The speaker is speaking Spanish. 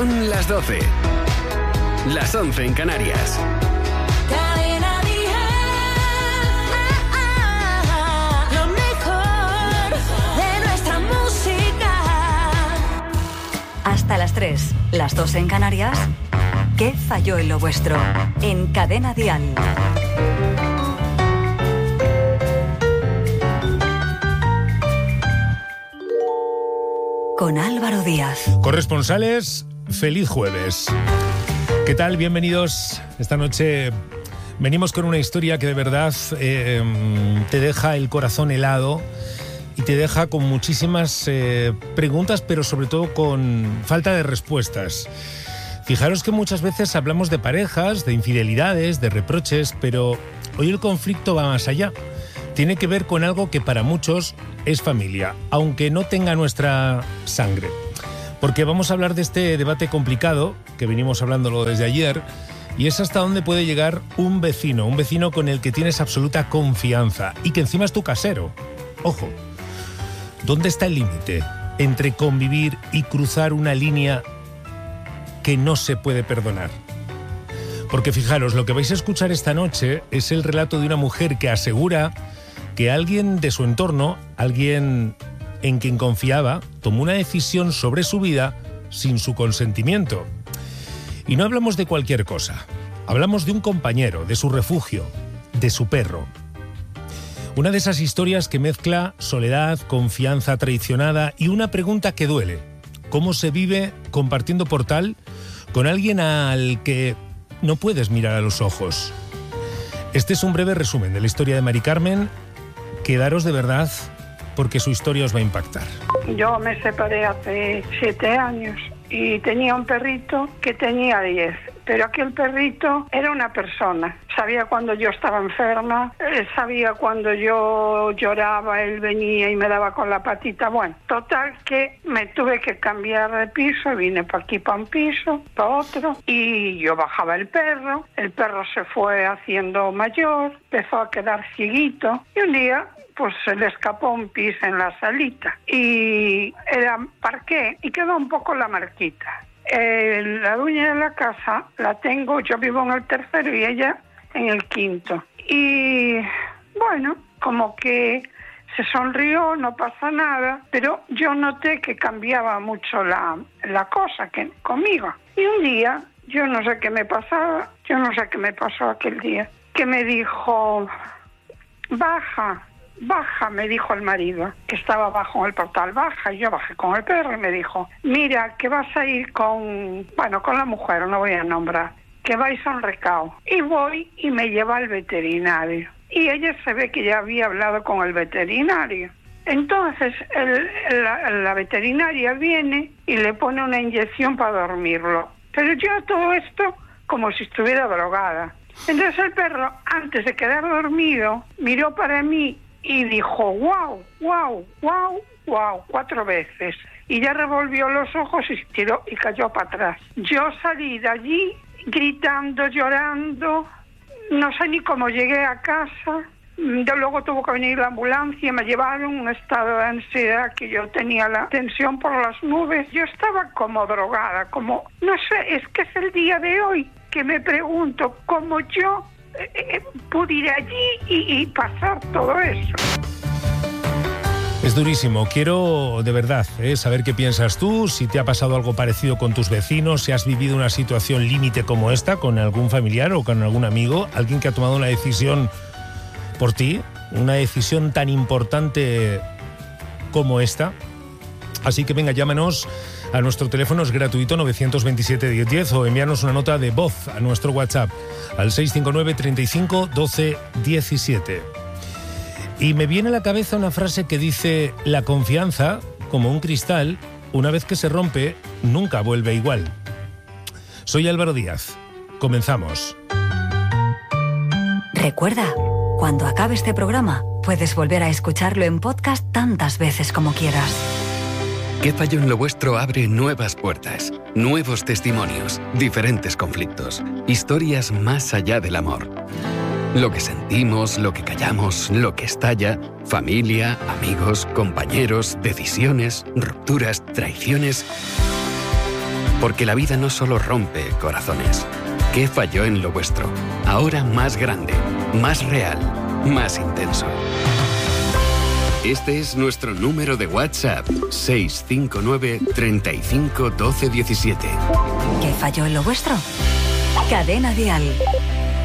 Son las 12. Las 11 en Canarias. Cadena Dial. Lo mejor de nuestra música. Hasta las 3, las 2 en Canarias. ¿Qué falló en lo vuestro? En Cadena Dial. Con Álvaro Díaz. Corresponsales, feliz jueves. ¿Qué tal? Bienvenidos. Esta noche venimos con una historia que de verdad te deja el corazón helado y te deja con muchísimas preguntas, pero sobre todo con falta de respuestas. Fijaros que muchas veces hablamos de parejas, de infidelidades, de reproches, pero hoy el conflicto va más allá. Tiene que ver con algo que para muchos es familia, aunque no tenga nuestra sangre. Porque vamos a hablar de este debate complicado, que venimos hablándolo desde ayer, y es hasta dónde puede llegar un vecino con el que tienes absoluta confianza y que encima es tu casero. Ojo, ¿dónde está el límite entre convivir y cruzar una línea que no se puede perdonar? Porque fijaros, lo que vais a escuchar esta noche es el relato de una mujer que asegura que alguien de su entorno, alguien en quien confiaba, tomó una decisión sobre su vida sin su consentimiento. Y no hablamos de cualquier cosa, hablamos de un compañero, de su refugio, de su perro. Una de esas historias que mezcla soledad, confianza traicionada y una pregunta que duele. ¿Cómo se vive compartiendo portal con alguien al que no puedes mirar a los ojos? Este es un breve resumen de la historia de Mari Carmen. Quedaros de verdad, porque su historia os va a impactar. Yo me separé hace 7 años y tenía un perrito que tenía 10, pero aquel perrito era una persona. Sabía cuando yo estaba enferma, sabía cuando yo lloraba, él venía y me daba con la patita. Bueno, total que me tuve que cambiar de piso, vine para aquí, para un piso, para otro, y yo bajaba el perro se fue haciendo mayor, empezó a quedar cieguito, y un día pues se le escapó un pis en la salita y era parqué y quedó un poco la marquita. La dueña de la casa la tengo, yo vivo en el tercero y ella en el quinto. Y bueno, como que se sonrió, no pasa nada, pero yo noté que cambiaba mucho la cosa que conmigo. Y un día, yo no sé qué me pasó aquel día, que me dijo, baja, me dijo el marido, que estaba abajo en el portal, baja, y yo bajé con el perro y me dijo, mira, que vas a ir con la mujer, no voy a nombrar, que vais a un recao. Y voy y me lleva al veterinario. Y ella se ve que ya había hablado con el veterinario. Entonces la veterinaria viene y le pone una inyección para dormirlo. Pero yo todo esto como si estuviera drogada. Entonces el perro, antes de quedar dormido, miró para mí y dijo, wow, wow, wow, wow, 4 veces. Y ya revolvió los ojos y tiró y cayó para atrás. Yo salí de allí gritando, llorando, no sé ni cómo llegué a casa. Luego tuvo que venir la ambulancia, me llevaron un estado de ansiedad que yo tenía la tensión por las nubes. Yo estaba como drogada, como, no sé, es que es el día de hoy que me pregunto cómo yo pude ir allí y pasar todo eso. Es durísimo. Quiero de verdad saber qué piensas tú, si te ha pasado algo parecido con tus vecinos, si has vivido una situación límite como esta con algún familiar o con algún amigo, alguien que ha tomado una decisión por ti, una decisión tan importante como esta. Así que venga, llámanos a nuestro teléfono, es gratuito, 927 1010, o envíanos una nota de voz a nuestro WhatsApp al 659 35 12 17. Y me viene a la cabeza una frase que dice: la confianza, como un cristal, una vez que se rompe, nunca vuelve igual. Soy Álvaro Díaz. Comenzamos. Recuerda, cuando acabe este programa, puedes volver a escucharlo en podcast tantas veces como quieras. ¿Qué falló en lo vuestro? Abre nuevas puertas, nuevos testimonios, diferentes conflictos, historias más allá del amor. Lo que sentimos, lo que callamos, lo que estalla, familia, amigos, compañeros, decisiones, rupturas, traiciones. Porque la vida no solo rompe corazones. ¿Qué falló en lo vuestro? Ahora más grande, más real, más intenso. Este es nuestro número de WhatsApp, 659 35 12 17. ¿Qué falló en lo vuestro? Cadena Dial.